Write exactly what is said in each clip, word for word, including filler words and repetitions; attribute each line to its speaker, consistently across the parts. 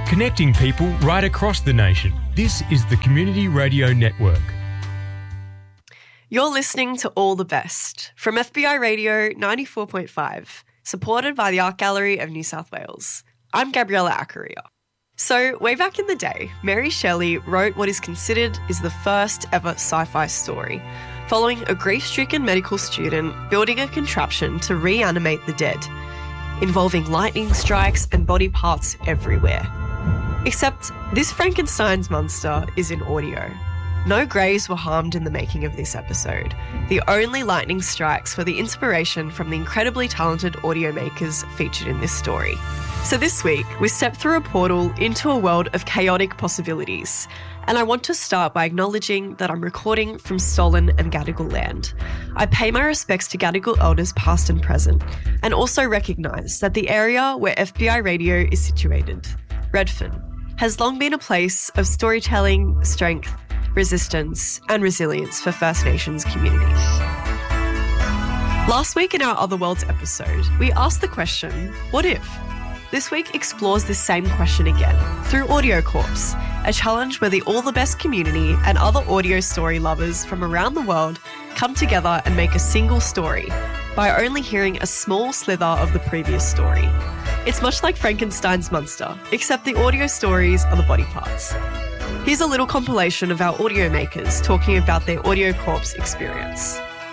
Speaker 1: connecting people right across the nation. This is the Community Radio Network.
Speaker 2: You're listening to All the Best from F B I Radio ninety-four point five, supported by the Art Gallery of New South Wales. I'm Gabriella Accaria. So, way back in the day, Mary Shelley wrote what is considered is the first ever sci-fi story, following a grief-stricken medical student building a contraption to reanimate the dead, involving lightning strikes and body parts everywhere. Except this Frankenstein's monster is in audio. No Greys were harmed in the making of this episode. The only lightning strikes were the inspiration from the incredibly talented audio makers featured in this story. So this week, we step through a portal into a world of chaotic possibilities. And I want to start by acknowledging that I'm recording from stolen and Gadigal land. I pay my respects to Gadigal elders past and present, and also recognise that the area where F B I Radio is situated, Redfern, has long been a place of storytelling, strength, resistance and resilience for First Nations communities. Last week in our Other Worlds episode, we asked the question, what if? This week explores this same question again through Audio Corps, a challenge where the All the Best community and other audio story lovers from around the world come together and make a single story by only hearing a small slither of the previous story. It's much like Frankenstein's monster, except the audio stories are the body parts. Here's a little compilation of our audio makers talking about their Audio Corps experience.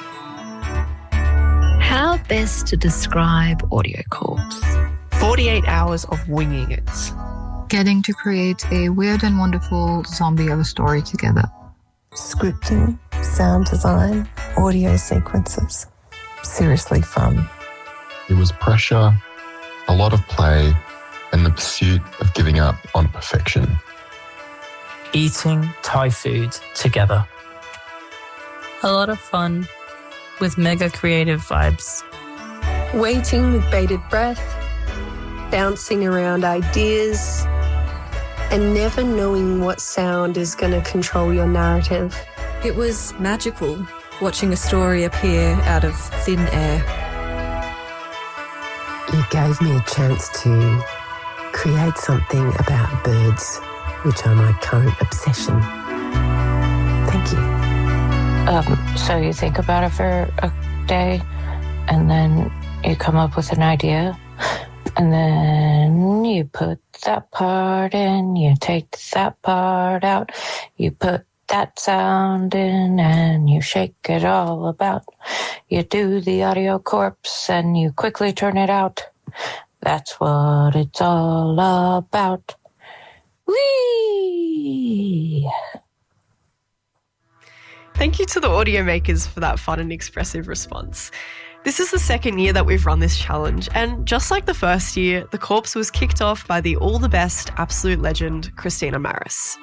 Speaker 3: How best to describe Audio Corps?
Speaker 4: forty-eight hours of winging it.
Speaker 5: Getting to create a weird and wonderful zombie of a story together.
Speaker 6: Scripting, sound design, audio sequences. Seriously fun.
Speaker 7: It was pressure, a lot of play, and the pursuit of giving up on perfection.
Speaker 8: Eating Thai food together.
Speaker 9: A lot of fun with mega creative vibes.
Speaker 10: Waiting with bated breath, bouncing around ideas, and never knowing what sound is going to control your narrative.
Speaker 11: It was magical watching a story appear out of thin air.
Speaker 12: It gave me a chance to create something about birds, which are my current obsession. Thank you.
Speaker 13: Um, so you think about it for a day, and then you come up with an idea, and then you put that part in, you take that part out, you put that sound in, and you shake it all about. You do the Audio Corps, and you quickly turn it out. That's what it's all about. Whee!
Speaker 2: Thank you to the audio makers for that fun and expressive response. This is the second year that we've run this challenge, and just like the first year, the Corps was kicked off by the All the Best absolute legend, Christina Maris.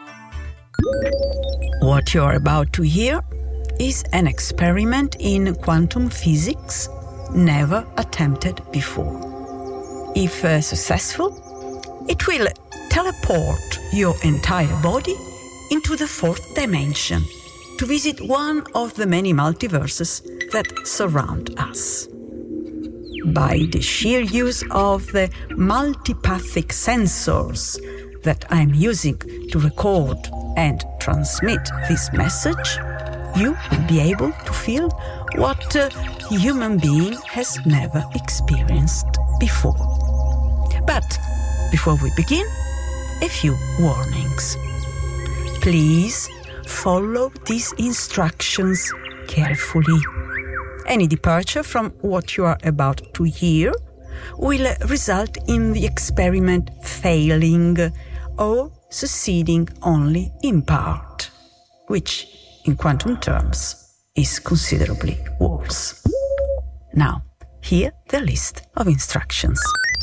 Speaker 14: What you're about to hear is an experiment in quantum physics never attempted before. If uh, successful, it will teleport your entire body into the fourth dimension to visit one of the many multiverses that surround us. By the sheer use of the multipathic sensors that I'm using to record and transmit this message, you will be able to feel what a human being has never experienced before. But before we begin, a few warnings. Please follow these instructions carefully. Any departure from what you are about to hear will result in the experiment failing or succeeding only in part, which, in quantum terms, is considerably worse. Now, here the list of instructions.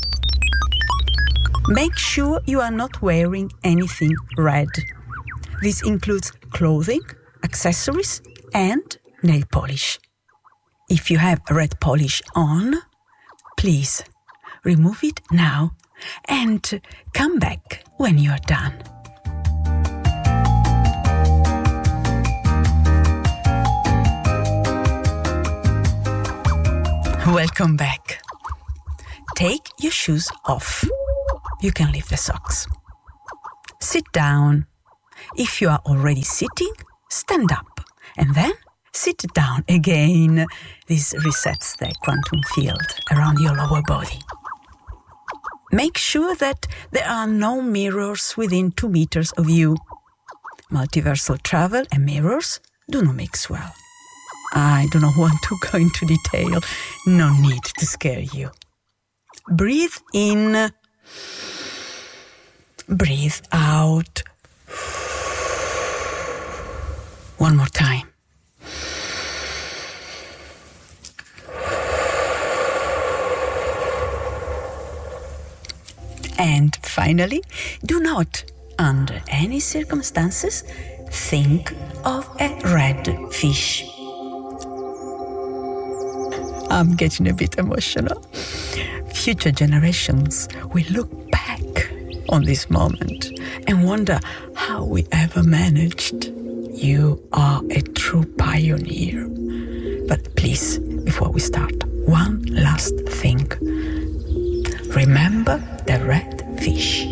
Speaker 14: Make sure you are not wearing anything red. This includes clothing, accessories, and nail polish. If you have red polish on, please remove it now and come back when you are done. Welcome back. Take your shoes off. You can leave the socks. sit down. If you are already sitting, stand up and then sit down again. This resets the quantum field around your lower body. Make sure that there are no mirrors within two meters of you. Multiversal travel and mirrors do not mix well. I do not want to go into detail. No need to scare you. Breathe in. Breathe out. One more time. And finally, do not, under any circumstances, think of a red fish. I'm getting a bit emotional. Future generations will look back on this moment and wonder how we ever managed. You are a true pioneer. But please, before we start, one last thing. Remember the red fish.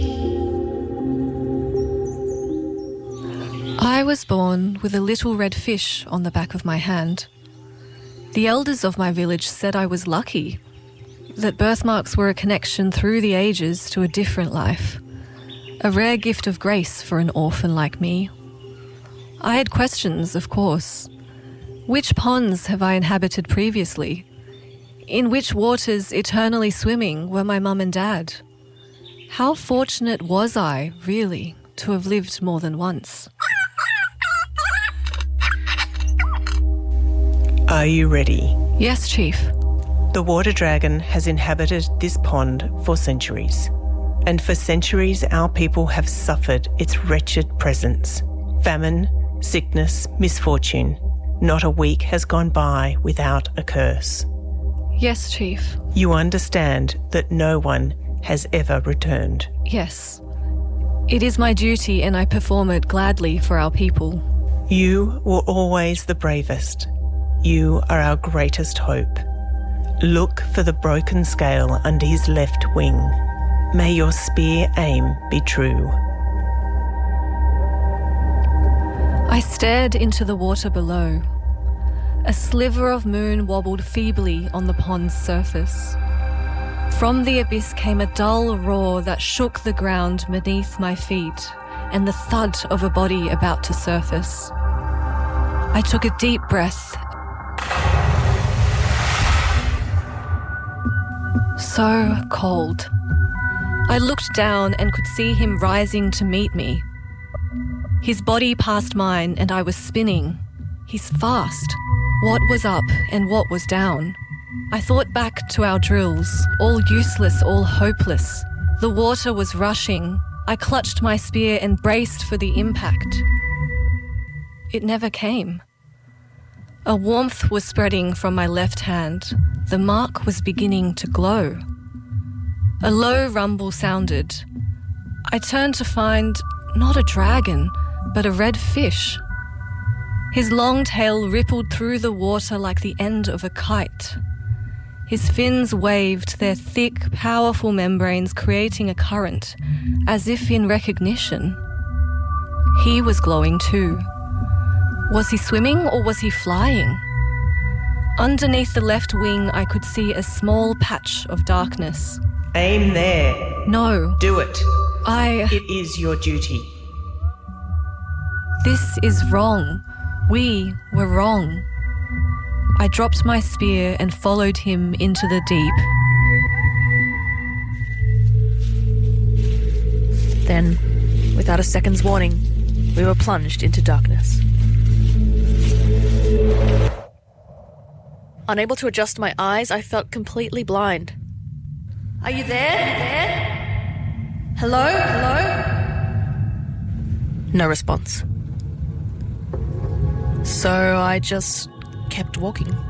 Speaker 15: I was born with a little red fish on the back of my hand. The elders of my village said I was lucky, that birthmarks were a connection through the ages to a different life, a rare gift of grace for an orphan like me. I had questions, of course. Which ponds have I inhabited previously? In which waters eternally swimming were my mum and dad? How fortunate was I, really, to have lived more than once?
Speaker 4: Are you ready?
Speaker 15: Yes, Chief.
Speaker 4: The water dragon has inhabited this pond for centuries. And for centuries our people have suffered its wretched presence. Famine, sickness, misfortune. Not a week has gone by without a curse.
Speaker 15: Yes, Chief.
Speaker 4: You understand that no one has ever returned.
Speaker 15: Yes. It is my duty and I perform it gladly for our people.
Speaker 4: You were always the bravest. You are our greatest hope. Look for the broken scale under his left wing. May your spear aim be true.
Speaker 15: I stared into the water below. A sliver of moon wobbled feebly on the pond's surface. From the abyss came a dull roar that shook the ground beneath my feet and the thud of a body about to surface. I took a deep breath. So cold. I looked down and could see him rising to meet me. His body passed mine and I was spinning. He's fast. What was up and what was down? I thought back to our drills, all useless, all hopeless. The water was rushing. I clutched my spear and braced for the impact. It never came. A warmth was spreading from my left hand. The mark was beginning to glow. A low rumble sounded. I turned to find not a dragon, but a red fish. His long tail rippled through the water like the end of a kite. His fins waved, their thick, powerful membranes creating a current, as if in recognition. He was glowing too. Was he swimming or was he flying? Underneath the left wing, I could see a small patch of darkness.
Speaker 4: Aim there.
Speaker 15: No.
Speaker 4: Do it.
Speaker 15: I...
Speaker 4: It is your duty.
Speaker 15: This is wrong. We were wrong. I dropped my spear and followed him into the deep.
Speaker 16: Then, without a second's warning, we were plunged into darkness. Unable to adjust my eyes, I felt completely blind. Are you there? Are you there? Hello? Hello? No response. So I just kept walking.